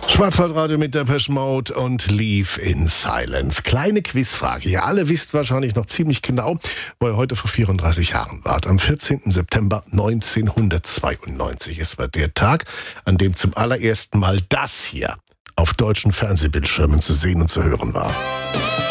Schwarzwaldradio mit Depeche Mode und Leave in Silence. Kleine Quizfrage. Ihr alle wisst wahrscheinlich noch ziemlich genau, wo ihr heute vor 34 Jahren wart. Am 14. September 1992. Es war der Tag, an dem zum allerersten Mal das hier auf deutschen Fernsehbildschirmen zu sehen und zu hören war.